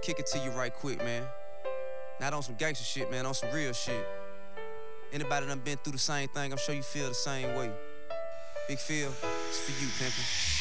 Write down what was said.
kick it to you right quick, man. Not on some gangster shit, man, on some real shit. Anybody done been through the same thing, I'm sure you feel the same way. Big Phil, it's for you, pimpin'.